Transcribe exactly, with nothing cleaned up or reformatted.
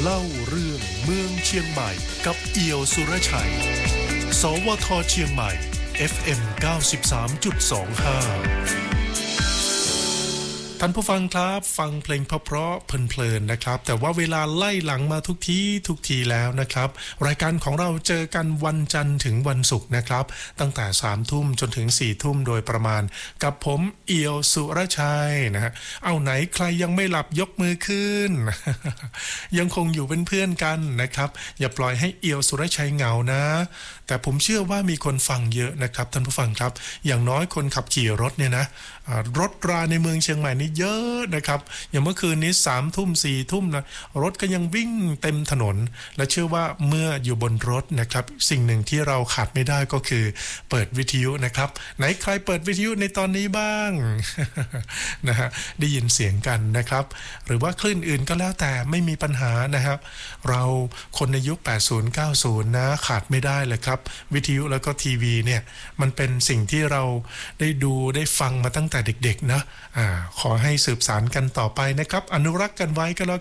เล่าเรื่องเมืองเชียงใหม่กับเอี่ยวสุรชัยสวทเชียงใหม่ เอฟ เอ็ม เก้าสิบสามจุดสองห้า ท่านผู้ฟังครับฟังเพลงเพราะๆเพลินๆนะครับแต่ว่าเวลาไล่หลังมาทุกทีทุกทีแล้วนะครับรายการของเราเจอกันวันจันทร์ถึงวันศุกร์นะครับตั้งแต่สามทุ่มจนถึงสี่ทุ่มโดยประมาณกับผมเอี่ยวสุรชัยนะฮะเอาไหนใครยังไม่หลับยกมือขึ้น ยังคงอยู่เป็นเพื่อนกันนะครับอย่าปล่อยให้เอี่ยวสุรชัยเหงานะแต่ผมเชื่อว่ามีคนฟังเยอะนะครับท่านผู้ฟังครับอย่างน้อยคนขับขี่รถเนี่ยนะรถราในเมืองเชียงใหม่นี่เยอะนะครับอย่างเมื่อคืนนี้สามทุ่มสี่ทุ่มนะรถก็ยังวิ่งเต็มถนนและเชื่อว่าเมื่ออยู่บนรถนะครับสิ่งหนึ่งที่เราขาดไม่ได้ก็คือเปิดวิทยุนะครับไหนใครเปิดวิทยุในตอนนี้บ้าง นะฮะได้ยินเสียงกันนะครับหรือว่าคลื่นอื่นก็แล้วแต่ไม่มีปัญหานะครับเราคนในยุคแปดสิบ เก้าสิบนะขาดไม่ได้เลยครับวิทยุแล้วก็ทีวีเนี่ยมันเป็นสิ่งที่เราได้ดูได้ฟังมาตั้งแต่เด็กๆนะอ่าขอให้สืบสานกันต่อไปนะครับอนุรักษ์กันไว้ก็แล้ว